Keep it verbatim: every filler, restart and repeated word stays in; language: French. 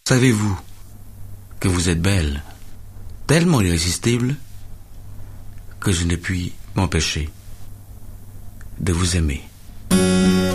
Savez-vous que vous êtes belle, tellement irrésistible, que je ne puis m'empêcher de vous aimer.